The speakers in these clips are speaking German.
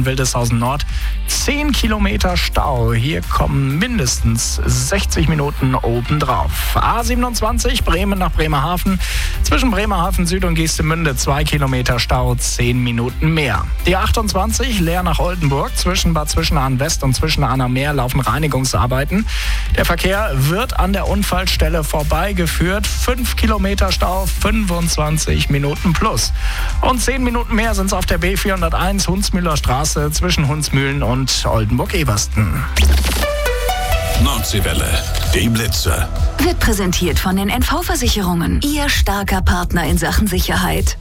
Richtung Wildeshausen Nord 10 Kilometer Stau. Hier kommen mindestens 60 Minuten obendrauf. A27 Bremen nach Bremerhaven. Zwischen Bremerhaven Süd und Geestemünde 2 Kilometer Stau, 10 Minuten mehr. Die 28 Leer nach Oldenburg. Zwischen Bad Zwischenahn West und Zwischenahn am Meer laufen Reinigungsarbeiten. Der Verkehr wird an der Unfallstelle vorbeigeführt. 5 Kilometer Stau, 25 Minuten plus. Und 10 Minuten mehr sind es auf der B401 Hunsmühler Straße zwischen Hunsmühlen und Oldenburg-Ebersten. Nordseewelle, die Blitzer. Wird präsentiert von den NV-Versicherungen. Ihr starker Partner in Sachen Sicherheit.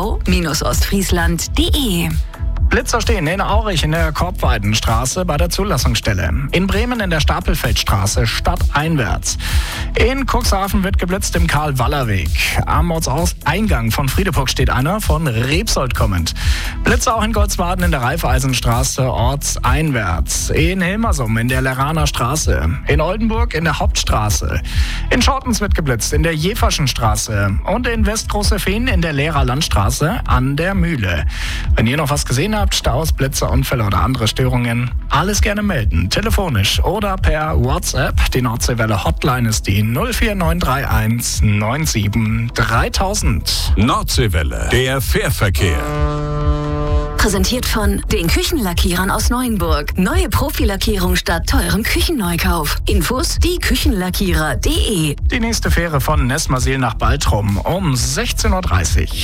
NV-Ostfriesland.de. Blitzer stehen in Aurich in der Korbweidenstraße bei der Zulassungsstelle. In Bremen in der Stapelfeldstraße stadteinwärts. In Cuxhaven wird geblitzt im Karl-Waller-Weg. Am Ortseingang von Friedeburg steht einer von Repsold kommend. Blitzer auch in Goldswaden in der Raiffeisenstraße ortseinwärts. In Hilmersum in der Leraner Straße. In Oldenburg in der Hauptstraße. In Schortens wird geblitzt in der Jeferschen Straße. Und in Westgroßefehn in der Lehrer Landstraße an der Mühle. Wenn ihr noch was gesehen habt, Staus, Blitzer, Unfälle oder andere Störungen, alles gerne melden. Telefonisch oder per WhatsApp. Die Nordseewelle Hotline ist die 04931 97 3000. Nordseewelle, der Fährverkehr. Präsentiert von den Küchenlackierern aus Neuenburg. Neue Profilackierung statt teurem Küchenneukauf. Infos dieküchenlackierer.de. Die nächste Fähre von Nesmasil nach Baltrum um 16.30 Uhr.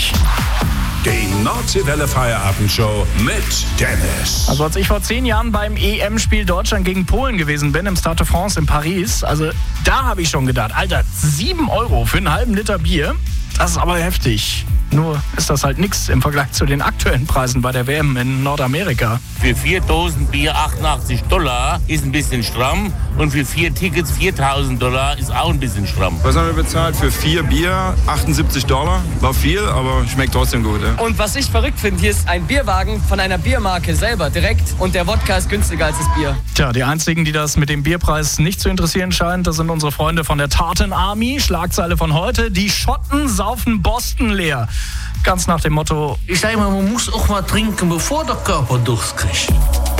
Die Nordseewelle Feierabendshow mit Dennis. Also als ich vor 10 Jahren beim EM-Spiel Deutschland gegen Polen gewesen bin, im Stade de France in Paris, also da habe ich schon gedacht, Alter, 7 Euro für einen halben Liter Bier, das ist aber heftig. Nur ist das halt nichts im Vergleich zu den aktuellen Preisen bei der WM in Nordamerika. Für 4 Dosen Bier $88 ist ein bisschen stramm und für 4 Tickets $4.000 ist auch ein bisschen stramm. Was haben wir bezahlt? Für 4 Bier $78. War viel, aber schmeckt trotzdem gut. Ja. Und was ich verrückt finde, hier ist ein Bierwagen von einer Biermarke selber direkt und der Wodka ist günstiger als das Bier. Tja, die einzigen, die das mit dem Bierpreis nicht zu interessieren scheint, das sind unsere Freunde von der Tartan Army. Schlagzeile von heute: Die Schotten saufen Boston leer. Ganz nach dem Motto: Ich sage mal, man muss auch mal trinken, bevor der Körper Durst kriegt.